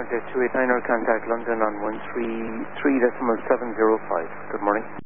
J289 or contact London on 133.705. Good morning.